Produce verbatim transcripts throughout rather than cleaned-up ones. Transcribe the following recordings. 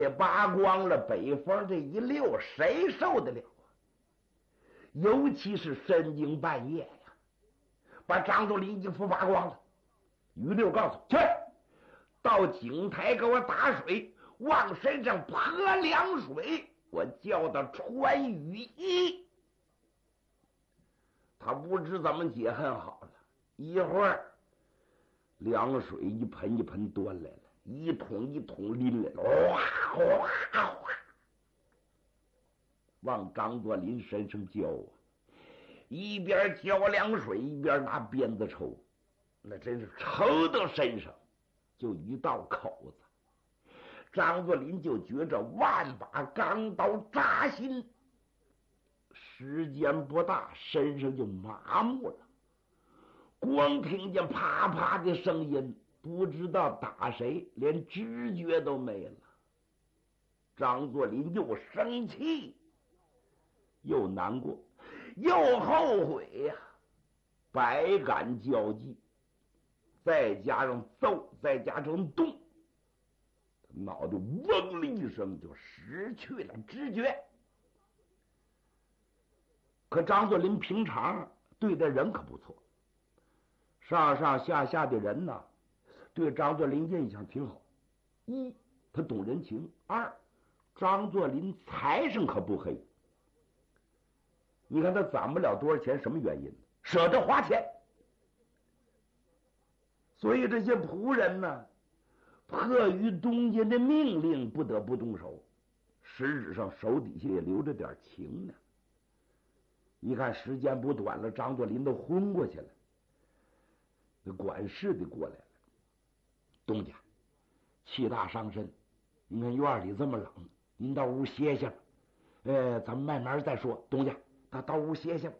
这扒光了，北风这一溜，谁受得了啊？尤其是深更半夜呀，把张作霖衣服扒光了。于六告诉去，到井台给我打水，往身上泼凉水，我叫他穿雨衣。他不知怎么解恨好了，一会儿凉水一盆一盆端来了，一桶一桶拎来了，哗哗哗，往张作霖身上浇啊！一边浇凉水，一边拿鞭子抽，那真是抽到身上就一道口子。张作霖就觉着万把钢刀扎心，时间不大，身上就麻木了。光听见啪啪的声音，不知道打谁，连知觉都没了。张作霖又生气又难过又后悔呀、啊，百感交集，再加上揍，再加上动，脑袋嗡的一声就失去了知觉。可张作霖平常对待人可不错，上上下下的人呢，对张作霖印象挺好。一，他懂人情；二，张作霖财上可不黑。你看他攒不了多少钱，什么原因？舍得花钱。所以这些仆人呢，迫于东家的命令，不得不动手，实质上手底下也留着点情呢。一看时间不短了，张作霖都昏过去了，那管事的过来了。东家气大伤身，你看院里这么冷，您到屋歇歇吧。呃，咱们慢慢再说。东家，他到屋歇歇吧。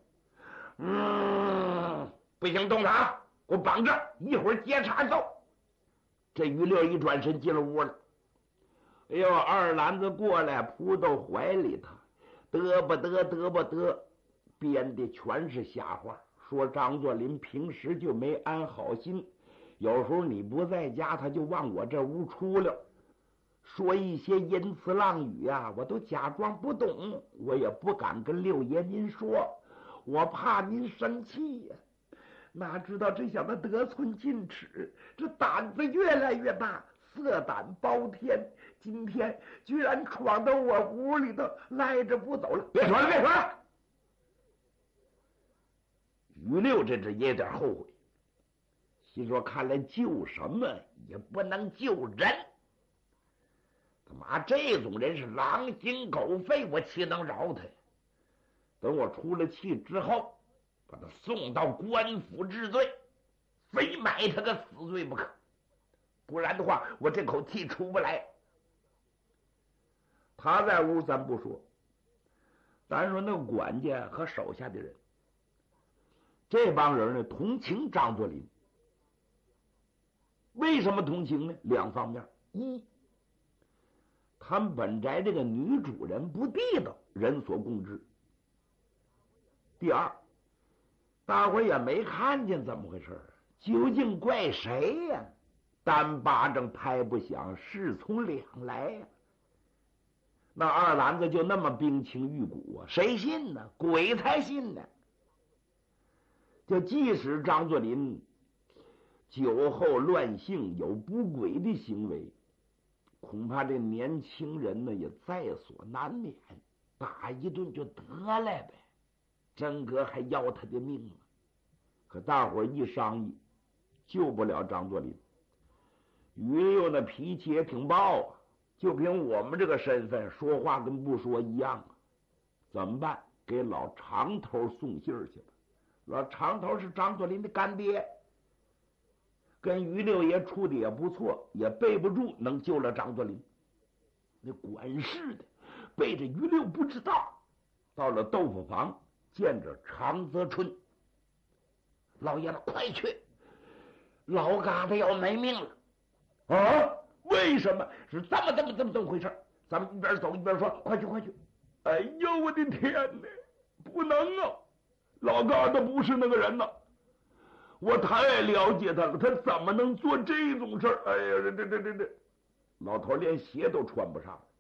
嗯，不行，动他，给我绑着，一会儿接茬走。这于六一转身进了屋了。哎呦，二篮子过来扑到怀里，他嘚吧嘚嘚吧嘚，编的全是瞎话，说张作霖平时就没安好心，有时候你不在家，他就往我这屋出溜，说一些淫词浪语啊，我都假装不懂，我也不敢跟六爷您说，我怕您生气呀、啊。哪知道这小子得寸进尺，这胆子越来越大，色胆包天，今天居然闯到我屋里头，赖着不走了。别说了，别说了。于六这这也有点后悔，心说看来救什么也不能救人，他妈这种人是狼心狗肺，我岂能饶他呀？等我出了气之后，把他送到官府治罪，非买他个死罪不可，不然的话我这口气出不来。他在屋咱不说，咱说那管家和手下的人，这帮人呢同情张作霖。为什么同情呢？两方面。一，他们本宅这个女主人不地道，人所共知。第二，大伙也没看见怎么回事，究竟怪谁呀、啊？单巴掌拍不响，事从两来呀、啊。那二篮子就那么冰清玉骨啊，谁信呢？鬼才信呢。就即使张作霖酒后乱性，有不轨的行为，恐怕这年轻人呢也在所难免，打一顿就得了呗，真哥还要他的命吗？可大伙一商议，救不了张作霖。于六那脾气也挺暴啊，就凭我们这个身份，说话跟不说一样啊。怎么办？给老长头送信儿去吧。老长头是张作霖的干爹，跟于六爷处的也不错，也背不住能救了张作霖。那管事的背着于六不知道，到了豆腐房见着常泽春，老爷子快去，老疙瘩要没命了。啊？为什么？是这么这么这么这么回事？咱们一边走一边说，快去快去。哎呦我的天哪，不能啊，老疙瘩不是那个人呐，我太了解他了，他怎么能做这种事儿？哎呀，这这这这这！ 老头连鞋都穿不上，